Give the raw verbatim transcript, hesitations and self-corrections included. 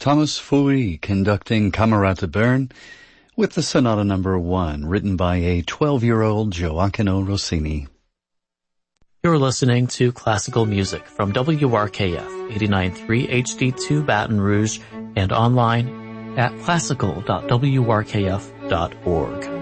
Thomas Foury conducting Camerata Bern with the Sonata Number One, written by a twelve-year-old Gioacchino Rossini. You're listening to classical music from W R K F eighty-nine point three H D two Baton Rouge and online at classical dot w r k f dot org.